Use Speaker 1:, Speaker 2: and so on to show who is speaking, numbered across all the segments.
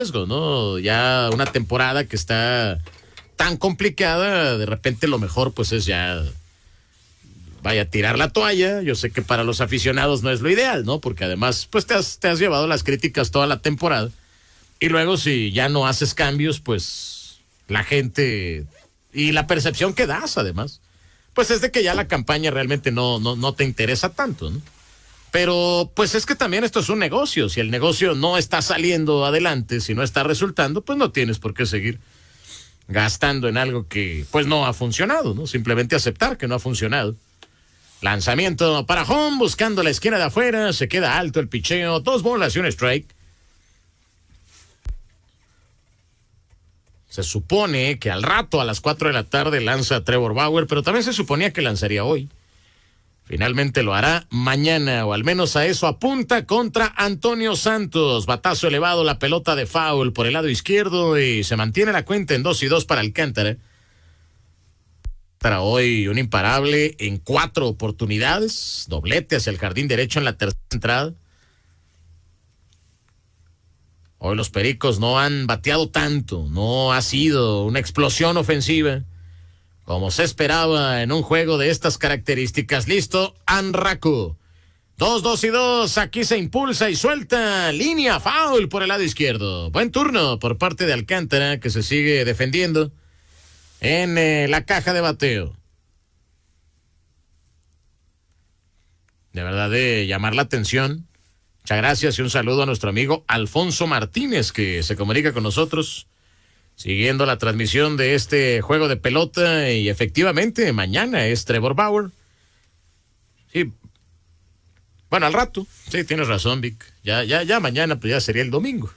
Speaker 1: riesgo, ¿no? Ya una temporada que está tan complicada, de repente lo mejor pues es ya vaya a tirar la toalla. Yo sé que para los aficionados no es lo ideal, ¿no? Porque además pues te has llevado las críticas toda la temporada y luego si ya no haces cambios, pues la gente y la percepción que das además, pues es de que ya la campaña realmente no te interesa tanto, ¿no? Pero pues es que también esto es un negocio. Si el negocio no está saliendo adelante, si no está resultando, pues no tienes por qué seguir gastando en algo que pues no ha funcionado, ¿no? Simplemente aceptar que no ha funcionado. Lanzamiento para home, buscando la esquina de afuera, se queda alto el picheo, 2 bolas y un strike. Se supone que al rato, a las 4 de la tarde, lanza Trevor Bauer, pero también se suponía que lanzaría hoy. Finalmente lo hará mañana, o al menos a eso apunta, contra Antonio Santos. Batazo elevado, la pelota de foul por el lado izquierdo y se mantiene la cuenta en 2-2 para Alcántara. Para hoy un imparable en 4 oportunidades, doblete hacia el jardín derecho en la tercera entrada. Hoy los Pericos no han bateado tanto, no ha sido una explosión ofensiva como se esperaba en un juego de estas características. Listo, Anraku. 2-2-2, aquí se impulsa y suelta, línea, foul por el lado izquierdo. Buen turno por parte de Alcántara, que se sigue defendiendo en la caja de bateo. De verdad de llamar la atención. Muchas gracias y un saludo a nuestro amigo Alfonso Martínez, que se comunica con nosotros siguiendo la transmisión de este juego de pelota. Y efectivamente mañana es Trevor Bauer. Sí, bueno, al rato. Sí, tienes razón, Vic. Ya mañana pues ya sería el domingo.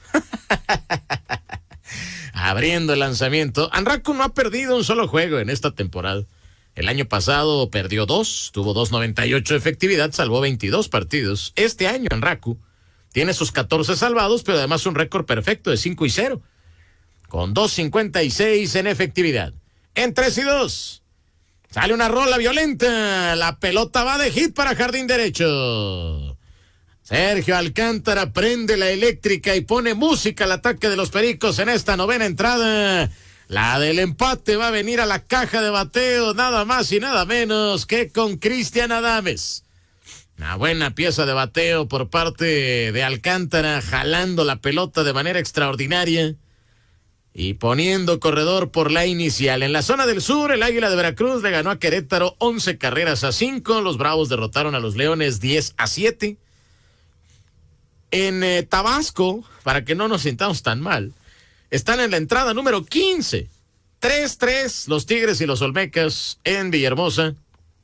Speaker 1: Abriendo el lanzamiento. Anraku no ha perdido un solo juego en esta temporada. El año pasado perdió 2, tuvo 2.98 de efectividad, salvó 22 partidos. Este año Anraku tiene sus 14 salvados, pero además un récord perfecto de 5-0. Con 2.56 en efectividad. En 3-2. Sale una rola violenta. La pelota va de hit para jardín derecho. Sergio Alcántara prende la eléctrica y pone música al ataque de los Pericos en esta novena entrada. La del empate va a venir a la caja de bateo, nada más y nada menos que con Cristian Adames. Una buena pieza de bateo por parte de Alcántara, jalando la pelota de manera extraordinaria y poniendo corredor por la inicial. En la zona del sur, el Águila de Veracruz le ganó a Querétaro 11-5. Los Bravos derrotaron a los Leones 10-7. En Tabasco, para que no nos sintamos tan mal, están en la entrada número 15. 3-3 los Tigres y los Olmecas en Villahermosa.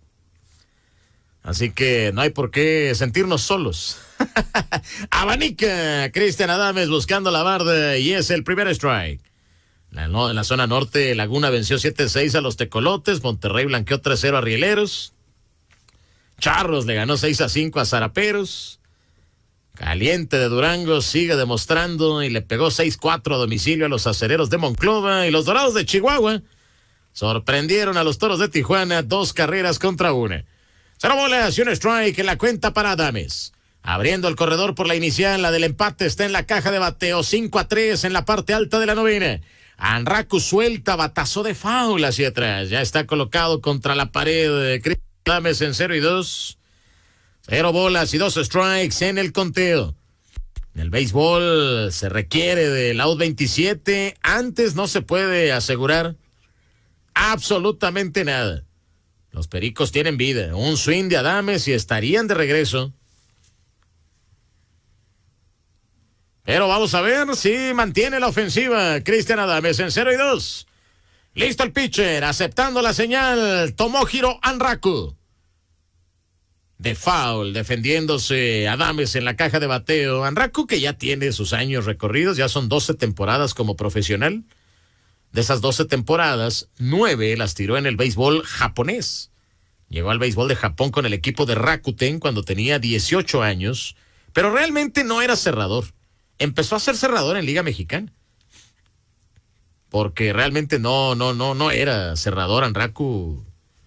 Speaker 1: Así que no hay por qué sentirnos solos. Abanica Cristian Adames buscando la barda y es el primer strike. En la zona norte, Laguna venció 7-6 a los Tecolotes. Monterrey blanqueó 3-0 a Rieleros. Charros le ganó 6-5 a Zaraperos. Caliente de Durango sigue demostrando y le pegó 6-4 a domicilio a los Acereros de Monclova. Y los Dorados de Chihuahua sorprendieron a los Toros de Tijuana 2-1. 0 bolas y un strike en la cuenta para Adames. Abriendo el corredor por la inicial, la del empate está en la caja de bateo. 5-3 en la parte alta de la novena. Anraku suelta, batazo de foul hacia atrás. Ya está colocado contra la pared. Cristian Adames en 0-2. 0 bolas y 2 strikes en el conteo. En el béisbol se requiere del out 27. Antes no se puede asegurar absolutamente nada. Los Pericos tienen vida. Un swing de Adames y estarían de regreso. Pero vamos a ver si mantiene la ofensiva Cristian Adames en 0-2. Listo el pitcher, aceptando la señal. Tomó giro Anraku. De foul, defendiéndose Adames en la caja de bateo. Anraku, que ya tiene sus años recorridos, ya son 12 temporadas como profesional. De esas 12 temporadas, 9 las tiró en el béisbol japonés. Llegó al béisbol de Japón con el equipo de Rakuten cuando tenía 18 años, pero realmente no era cerrador. Empezó a ser cerrador en Liga Mexicana. Porque realmente no era cerrador Anraku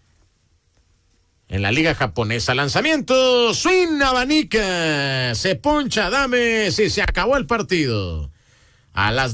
Speaker 1: en la liga japonesa. Lanzamiento, swing, abanica, se poncha Adames y se acabó el partido. a las